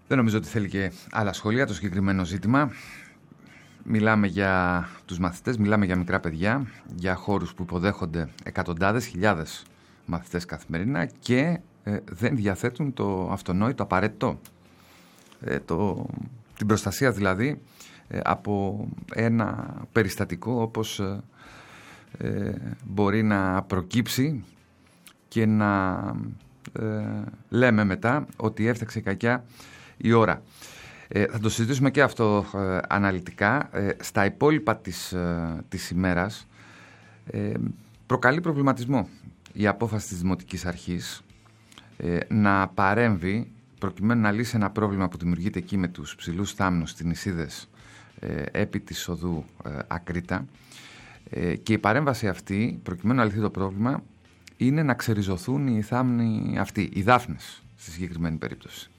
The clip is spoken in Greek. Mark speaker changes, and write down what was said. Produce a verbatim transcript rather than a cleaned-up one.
Speaker 1: Δεν νομίζω ότι θέλει και άλλα σχόλια το συγκεκριμένο ζήτημα. Μιλάμε για τους μαθητές, μιλάμε για μικρά παιδιά, για χώρους που υποδέχονται εκατοντάδες, χιλιάδες μαθητές καθημερινά και ε, δεν διαθέτουν το αυτονόητο, απαραίτητο, ε, το, την προστασία δηλαδή ε, από ένα περιστατικό όπως ε, ε, μπορεί να προκύψει και να ε, λέμε μετά ότι έφταξε κακιά η ώρα. Ε, θα το συζητήσουμε και αυτό ε, αναλυτικά. Ε, στα υπόλοιπα της, ε, της ημέρας ε, προκαλεί προβληματισμό η απόφαση της Δημοτικής Αρχής ε, να παρέμβει προκειμένου να λύσει ένα πρόβλημα που δημιουργείται εκεί με τους ψηλούς θάμνους στις νησίδες ε, επί της οδού ε, Ακρίτα, ε, και η παρέμβαση αυτή προκειμένου να λυθεί το πρόβλημα είναι να ξεριζωθούν οι θάμνοι αυτοί, οι δάφνες στη συγκεκριμένη περίπτωση.